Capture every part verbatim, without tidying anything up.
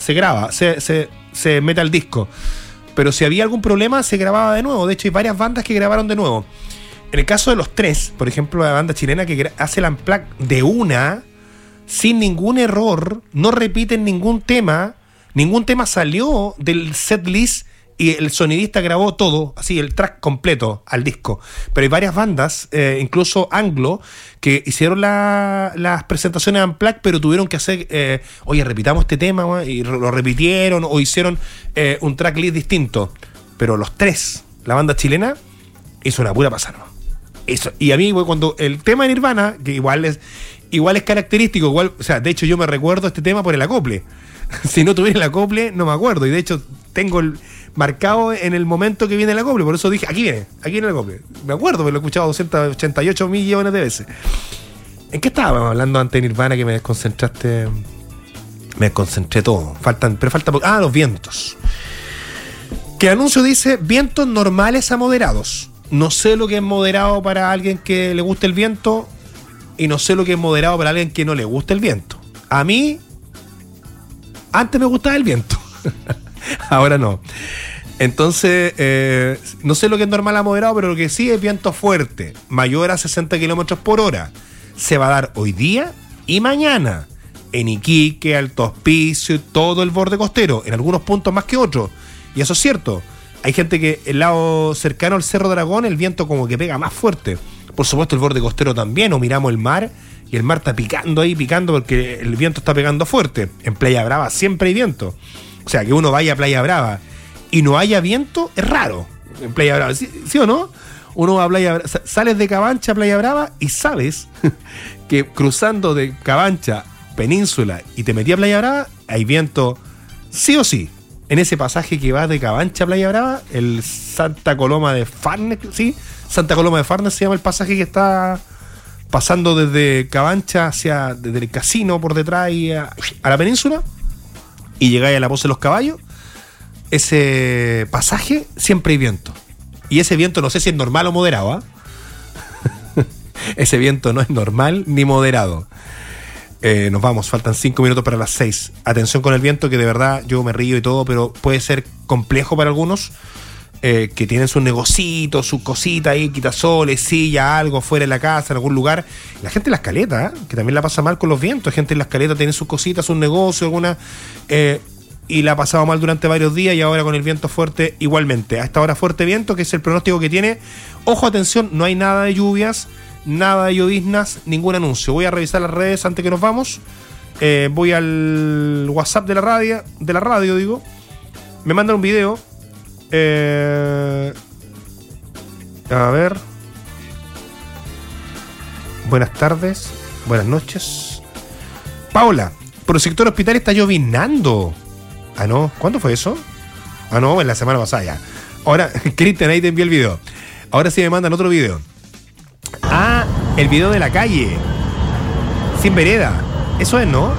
se graba, se, se, se mete al disco. Pero si había algún problema, se grababa de nuevo. De hecho, hay varias bandas que grabaron de nuevo. En el caso de Los Tres, por ejemplo, la banda chilena que hace el unplugged de una, sin ningún error, no repiten ningún tema, ningún tema salió del setlist y el sonidista grabó todo, así, el track completo al disco. Pero hay varias bandas, eh, incluso anglo, que hicieron la, las presentaciones unplugged, pero tuvieron que hacer, eh, oye, repitamos este tema, y lo repitieron, o hicieron eh, un tracklist distinto. Pero Los Tres, la banda chilena, hizo una pura pasada. Eso. Y a mí, cuando el tema de Nirvana, que igual es, igual es característico, igual, o sea, de hecho yo me recuerdo este tema por el acople. Si no tuviera el acople, no me acuerdo. Y de hecho, tengo el marcado en el momento que viene el acople. Por eso dije, aquí viene, aquí viene el acople. Me acuerdo, pero lo he escuchado doscientos ochenta y ocho millones de veces. ¿En qué estábamos hablando antes de Nirvana que me desconcentraste? Me desconcentré todo. Faltan, pero falta poco. Ah, los vientos. Que el anuncio dice vientos normales a moderados. No sé lo que es moderado para alguien que le guste el viento y no sé lo que es moderado para alguien que no le guste el viento. A mí, antes me gustaba el viento. Ahora no. Entonces, eh, no sé lo que es normal a moderado, pero lo que sí es viento fuerte, mayor a sesenta kilómetros por hora. Se va a dar hoy día y mañana en Iquique, Alto Hospicio, todo el borde costero, en algunos puntos más que otros. Y eso es cierto. Hay gente que el lado cercano al Cerro Dragón, el viento como que pega más fuerte. Por supuesto, el borde costero también, o miramos el mar y el mar está picando ahí, picando porque el viento está pegando fuerte. En Playa Brava siempre hay viento. O sea, que uno vaya a Playa Brava y no haya viento es raro. En Playa Brava, ¿sí, sí o no? Uno va a Playa Brava, sales de Cabancha a Playa Brava y sabes que cruzando de Cabancha, Península, y te metí a Playa Brava, hay viento sí o sí. En ese pasaje que va de Cabancha a Playa Brava, el Santa Coloma de Farnes, ¿sí? Santa Coloma de Farnes se llama el pasaje que está pasando desde Cabancha hacia, desde el casino por detrás y a, a la península, y llegáis a la Poza de los Caballos. Ese pasaje siempre hay viento. Y ese viento no sé si es normal o moderado, ¿eh? Ese viento no es normal ni moderado. Eh, nos vamos, faltan cinco minutos para las seis. Atención con el viento, que de verdad yo me río y todo, pero puede ser complejo para algunos eh, que tienen sus negocitos, sus cositas ahí, quitasoles, silla, algo fuera de la casa, en algún lugar. La gente en las caletas, ¿eh? Que también la pasa mal con los vientos. Gente en las caletas tiene sus cositas, sus negocios, alguna eh, y la ha pasado mal durante varios días, y ahora con el viento fuerte igualmente. A esta hora fuerte viento, que es el pronóstico que tiene. Ojo, atención, no hay nada de lluvias, nada de lloviznas, ningún anuncio. Voy a revisar las redes antes que nos vamos. Eh, voy al WhatsApp de la radio, de la radio, digo. Me mandan un video. Eh, a ver. Buenas tardes, buenas noches. Paola, por el sector hospital está llovinando. Ah, no, ¿cuándo fue eso? Ah, no, en la semana pasada ya. Ahora, Cristian, ahí te envié el video. Ahora sí me mandan otro video. Ah, el video de la calle sin vereda. Eso es, ¿no?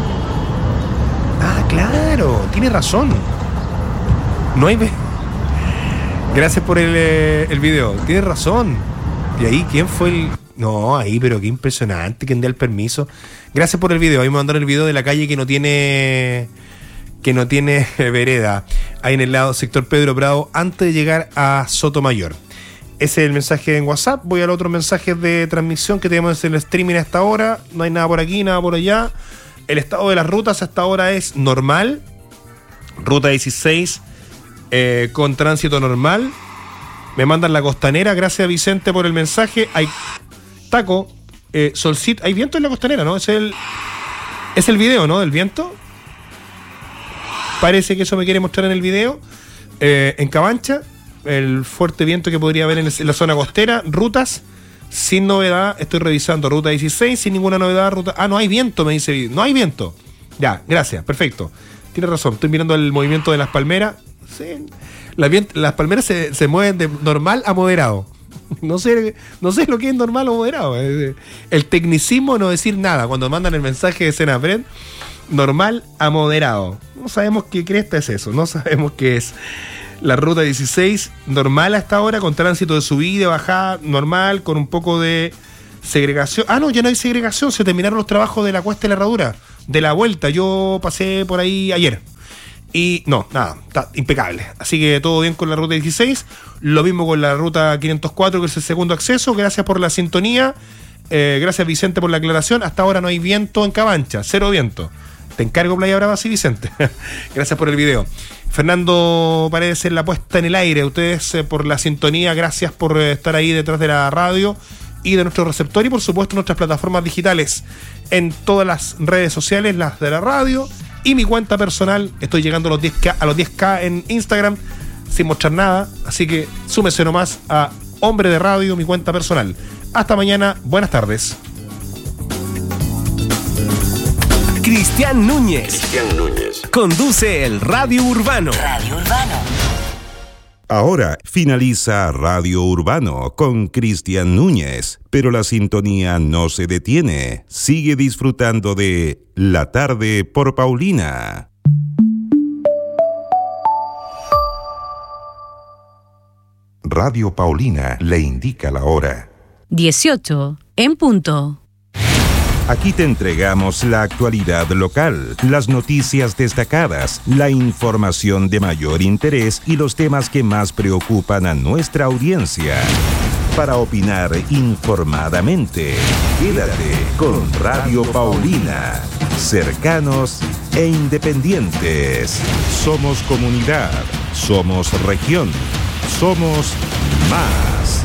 Ah, claro, tiene razón. No hay... Ve- Gracias por el, eh, el video. Tiene razón. Y ahí, ¿quién fue el...? No, ahí, pero qué impresionante. ¿Quién da el permiso? Gracias por el video. Ahí me mandaron el video de la calle que no tiene... Que no tiene vereda. Ahí en el lado sector Pedro Prado, antes de llegar a Sotomayor. Ese es el mensaje en WhatsApp. Voy al otro mensaje de transmisión que tenemos en el streaming a esta hora. No hay nada por aquí, nada por allá. El estado de las rutas hasta ahora es normal. Ruta dieciséis eh, con tránsito normal. Me mandan la costanera. Gracias, Vicente, por el mensaje. Hay taco, eh, solcito. Hay viento en la costanera, ¿no? Es el, es el video, ¿no? Del viento. Parece que eso me quiere mostrar en el video. Eh, en Cabancha, el fuerte viento que podría haber en la zona costera. Rutas sin novedad. Estoy revisando ruta dieciséis sin ninguna novedad. Ruta... Ah, no hay viento, me dice. No hay viento. Ya, gracias, perfecto. Tiene razón, estoy mirando el movimiento de las palmeras. Sí. Las, vient... las palmeras se, se mueven de normal a moderado. No sé, no sé lo que es normal o moderado. El tecnicismo no decir nada. Cuando mandan el mensaje de Senapred, normal a moderado. No sabemos qué cresta es eso. No sabemos qué es. La ruta dieciséis, normal hasta ahora, con tránsito de subida, bajada, normal, con un poco de segregación. Ah, no, ya no hay segregación, se terminaron los trabajos de la Cuesta de la Herradura, de la vuelta. Yo pasé por ahí ayer. Y no, nada, está impecable. Así que todo bien con la ruta dieciséis. Lo mismo con la ruta quinientos cuatro, que es el segundo acceso. Gracias por la sintonía. Eh, gracias, Vicente, por la aclaración. Hasta ahora no hay viento en Cabancha, cero viento. Te encargo, Playa Brava, sí, Vicente. Gracias por el video. Fernando Paredes en la puesta en el aire. Ustedes eh, por la sintonía, gracias por eh, estar ahí detrás de la radio y de nuestro receptor, y por supuesto nuestras plataformas digitales en todas las redes sociales, las de la radio y mi cuenta personal. Estoy llegando a los diez K, a los diez K en Instagram sin mostrar nada, así que súmese nomás a Hombre de Radio, mi cuenta personal. Hasta mañana, buenas tardes. Cristian Núñez. Cristian Núñez Conduce el Radio Urbano. Radio Urbano. Ahora finaliza Radio Urbano con Cristian Núñez, pero la sintonía no se detiene. Sigue disfrutando de La Tarde por Paulina. Radio Paulina le indica la hora. dieciocho en punto. Aquí te entregamos la actualidad local, las noticias destacadas, la información de mayor interés y los temas que más preocupan a nuestra audiencia. Para opinar informadamente, quédate con Radio Paulina. Cercanos e independientes. Somos comunidad, somos región, somos más.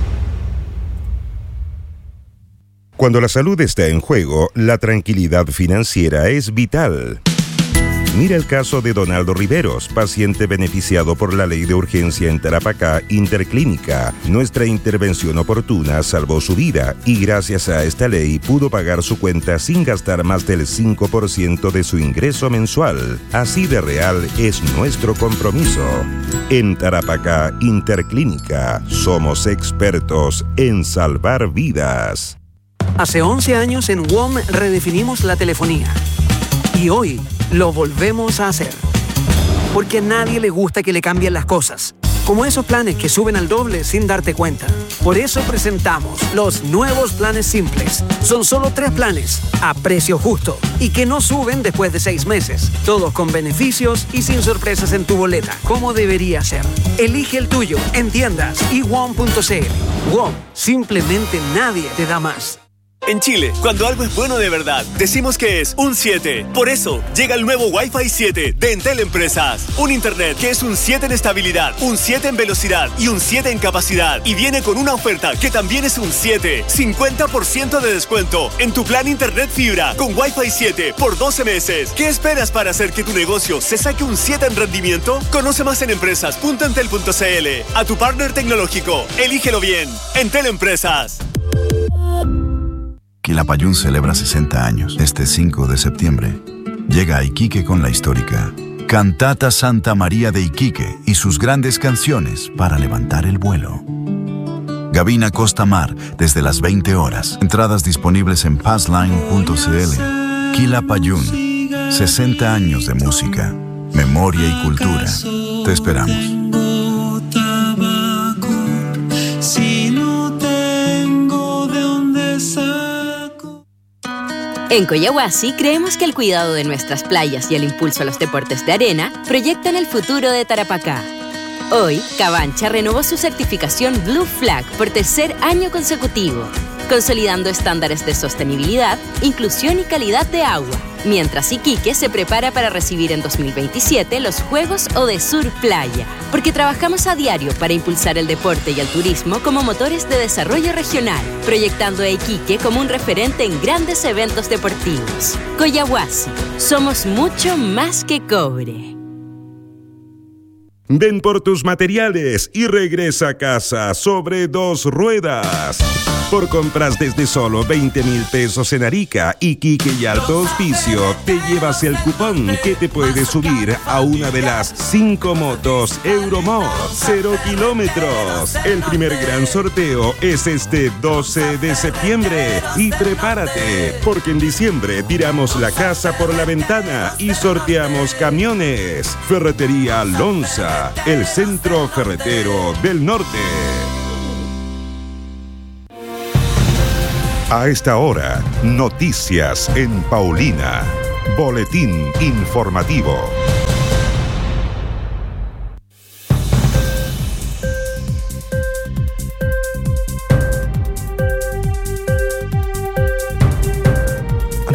Cuando la salud está en juego, la tranquilidad financiera es vital. Mira el caso de Donaldo Riveros, paciente beneficiado por la ley de urgencia en Tarapacá Interclínica. Nuestra intervención oportuna salvó su vida y gracias a esta ley pudo pagar su cuenta sin gastar más del cinco por ciento de su ingreso mensual. Así de real es nuestro compromiso. En Tarapacá Interclínica somos expertos en salvar vidas. Hace once años en W O M redefinimos la telefonía. Y hoy lo volvemos a hacer. Porque a nadie le gusta que le cambien las cosas. Como esos planes que suben al doble sin darte cuenta. Por eso presentamos los nuevos planes simples. Son solo tres planes, a precio justo. Y que no suben después de seis meses. Todos con beneficios y sin sorpresas en tu boleta. Como debería ser. Elige el tuyo en tiendas y W O M punto c l. W O M, simplemente nadie te da más. En Chile, cuando algo es bueno de verdad, decimos que es un siete. Por eso, llega el nuevo Wi-Fi siete de Entel Empresas. Un internet que es un siete en estabilidad, un siete en velocidad y un siete en capacidad. Y viene con una oferta que también es un siete. cincuenta por ciento de descuento en tu plan internet fibra con Wi-Fi siete por doce meses. ¿Qué esperas para hacer que tu negocio se saque un siete en rendimiento? Conoce más en empresas punto entel punto c l. A tu partner tecnológico, elígelo bien. Entel Empresas. Quilapayún celebra sesenta años. Este cinco de septiembre llega a Iquique con la histórica Cantata Santa María de Iquique y sus grandes canciones para levantar el vuelo. Gavina Costa Mar desde las veinte horas. Entradas disponibles en passline punto c l. Quilapayún, sesenta años de música, memoria y cultura. Te esperamos. En Coyahuasi creemos que el cuidado de nuestras playas y el impulso a los deportes de arena proyectan el futuro de Tarapacá. Hoy, Cabancha renovó su certificación Blue Flag por tercer año consecutivo, consolidando estándares de sostenibilidad, inclusión y calidad de agua, mientras Iquique se prepara para recibir en dos mil veintisiete los Juegos Odesur Playa, porque trabajamos a diario para impulsar el deporte y el turismo como motores de desarrollo regional, proyectando a Iquique como un referente en grandes eventos deportivos. Coyahuasi, somos mucho más que cobre. Ven por tus materiales y regresa a casa sobre dos ruedas. Por compras desde solo veinte mil pesos en Arica, Iquique y Alto Hospicio, te llevas el cupón que te puede subir a una de las cinco motos Euromod cero kilómetros. El primer gran sorteo es este doce de septiembre. Y prepárate, porque en diciembre tiramos la casa por la ventana y sorteamos camiones. Ferretería Lonza, el centro ferretero del norte. A esta hora, noticias en Paulina. Boletín informativo.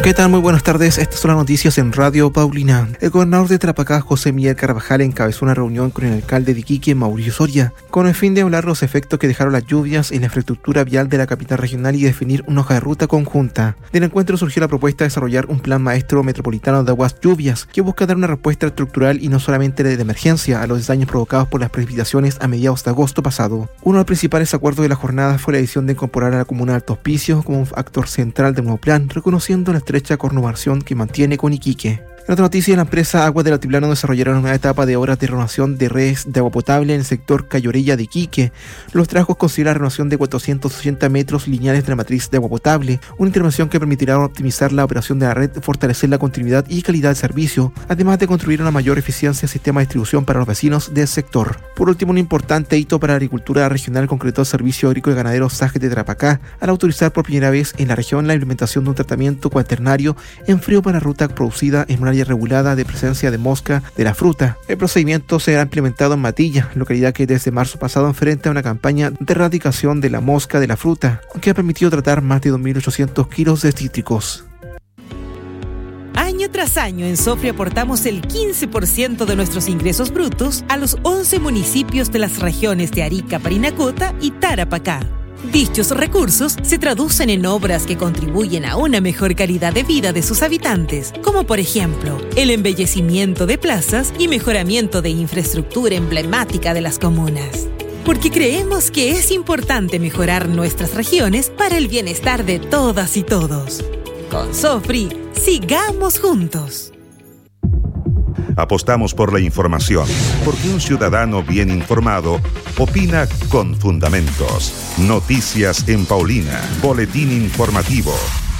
¿Qué tal? Muy buenas tardes. Estas son las noticias en Radio Paulina. El gobernador de Tarapacá, José Miguel Carvajal, encabezó una reunión con el alcalde de Iquique, Mauricio Soria, con el fin de hablar los efectos que dejaron las lluvias en la infraestructura vial de la capital regional y definir una hoja de ruta conjunta. Del encuentro surgió la propuesta de desarrollar un plan maestro metropolitano de aguas lluvias que busca dar una respuesta estructural y no solamente de emergencia a los daños provocados por las precipitaciones a mediados de agosto pasado. Uno de los principales acuerdos de la jornada fue la decisión de incorporar a la comuna de Alto Hospicio como un actor central del nuevo plan, reconociendo la estrecha coordinación que mantiene con Iquique. En otra noticia, la empresa Aguas del Altiplano desarrollaron una etapa de obras de renovación de redes de agua potable en el sector Cayorella de Iquique. Los trabajos consideran la renovación de cuatrocientos ochenta metros lineales de la matriz de agua potable, una intervención que permitirá optimizar la operación de la red, fortalecer la continuidad y calidad del servicio, además de construir una mayor eficiencia del sistema de distribución para los vecinos del sector. Por último, un importante hito para la agricultura regional concretó el Servicio Agrícola y Ganadero Sajes de Tarapacá al autorizar por primera vez en la región la implementación de un tratamiento cuaternario en frío para ruta producida en una regulada de presencia de mosca de la fruta. El procedimiento será implementado en Matilla, localidad que desde marzo pasado enfrenta una campaña de erradicación de la mosca de la fruta, que ha permitido tratar más de dos mil ochocientos kilos de cítricos. Año tras año en Sofri aportamos el quince por ciento de nuestros ingresos brutos a los once municipios de las regiones de Arica, Parinacota y Tarapacá. Dichos recursos se traducen en obras que contribuyen a una mejor calidad de vida de sus habitantes, como por ejemplo, el embellecimiento de plazas y mejoramiento de infraestructura emblemática de las comunas. Porque creemos que es importante mejorar nuestras regiones para el bienestar de todas y todos. Con Sofri, sigamos juntos. Apostamos por la información, porque un ciudadano bien informado opina con fundamentos. Noticias en Paulina, boletín informativo.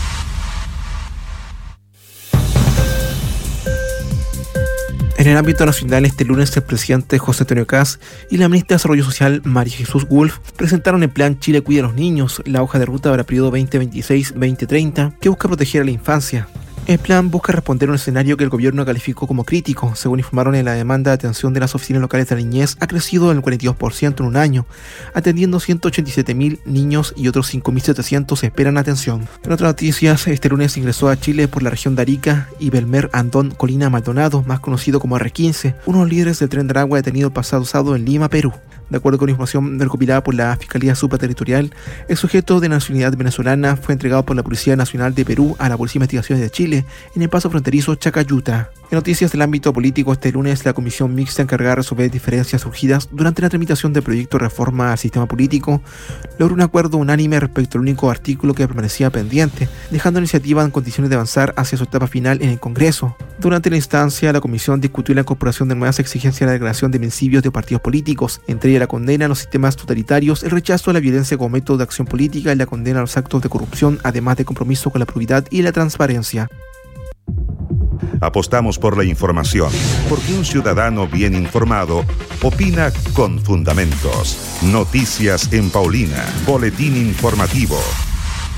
En el ámbito nacional, este lunes el presidente José Antonio Kast y la ministra de Desarrollo Social María Jesús Wolf presentaron el plan Chile Cuida a los Niños, la hoja de ruta para el periodo veinte veintiséis a veinte treinta, que busca proteger a la infancia. El plan busca responder a un escenario que el gobierno calificó como crítico. Según informaron, en la demanda de atención de las oficinas locales de la niñez ha crecido en el cuarenta y dos por ciento en un año, atendiendo ciento ochenta y siete mil niños y otros cinco mil setecientos esperan atención. En otras noticias, este lunes ingresó a Chile por la región de Arica y Belmer Andón Colina Maldonado, más conocido como erre quince, uno de los líderes del Tren de Aragua detenido el pasado sábado en Lima, Perú. De acuerdo con información recopilada por la Fiscalía Supraterritorial, el sujeto de nacionalidad venezolana fue entregado por la Policía Nacional de Perú a la Policía de Investigaciones de Chile en el paso fronterizo Chacayuta. En noticias del ámbito político, este lunes la Comisión Mixta encargada de resolver diferencias surgidas durante la tramitación del proyecto de reforma al sistema político logró un acuerdo unánime respecto al único artículo que permanecía pendiente, dejando la iniciativa en condiciones de avanzar hacia su etapa final en el Congreso. Durante la instancia, la Comisión discutió la incorporación de nuevas exigencias a la declaración de principios de partidos políticos, entre ellas la condena a los sistemas totalitarios, el rechazo a la violencia como método de acción política y la condena a los actos de corrupción, además de compromiso con la probidad y la transparencia. Apostamos por la información, porque un ciudadano bien informado opina con fundamentos. Noticias en Paulina, boletín informativo.